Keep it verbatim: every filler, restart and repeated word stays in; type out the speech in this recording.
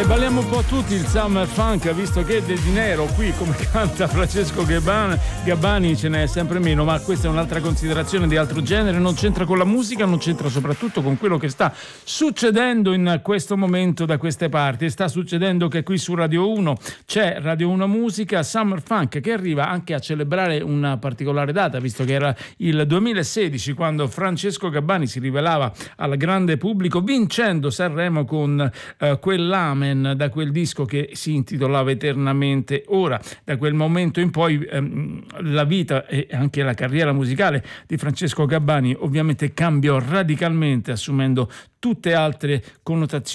Balliamo un po' tutti il summer funk, visto che del dinero qui, come canta Francesco Gabbani, Gabbani ce n'è sempre meno, ma questa è un'altra considerazione di altro genere, non c'entra con la musica, non c'entra soprattutto con quello che sta succedendo in questo momento da queste parti. Sta succedendo che qui su Radio uno c'è Radio uno Musica, Summer Funk, che arriva anche a celebrare una particolare data, visto che era il duemilasedici quando Francesco Gabbani si rivelava al grande pubblico vincendo Sanremo con eh, quell'Amen, da quel disco che si intitolava Eternamente Ora. Da quel momento in poi ehm, la vita e anche la carriera musicale di Francesco Gabbani ovviamente cambiò radicalmente, assumendo tutte altre connotazioni